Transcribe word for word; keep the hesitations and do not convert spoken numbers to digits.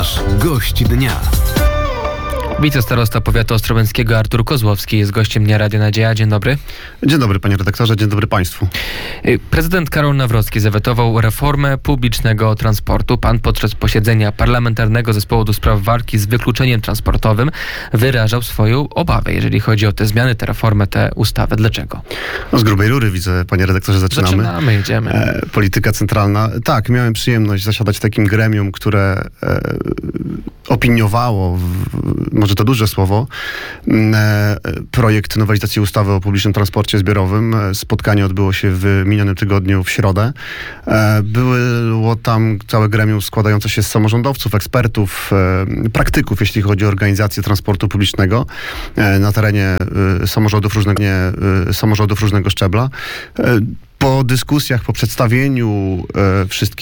Nasz gość dnia. Wicestarosta powiatu ostrołęckiego Artur Kozłowski jest gościem Dnia Radia Nadzieja. Dzień dobry. Dzień dobry, panie redaktorze, dzień dobry państwu. Prezydent Karol Nawrocki zawetował reformę publicznego transportu. Pan podczas posiedzenia Parlamentarnego Zespołu do Spraw Walki z Wykluczeniem Transportowym wyrażał swoją obawę, jeżeli chodzi o te zmiany, tę reformę, tę ustawę. Dlaczego? No, z grubej rury widzę, panie redaktorze, zaczynamy. Zaczynamy, jedziemy. E, polityka centralna. Tak, miałem przyjemność zasiadać w takim gremium, które e, opiniowało, w, może to duże słowo, e, projekt nowelizacji ustawy o publicznym transporcie zbiorowym. Spotkanie odbyło się w minionym tygodniu w środę. E, było tam całe gremium składające się z samorządowców, ekspertów, e, praktyków, jeśli chodzi o organizację transportu publicznego e, na terenie e, samorządów różnego, nie, e, samorządów różnego szczebla. E, Po dyskusjach, po przedstawieniu e, wszystkich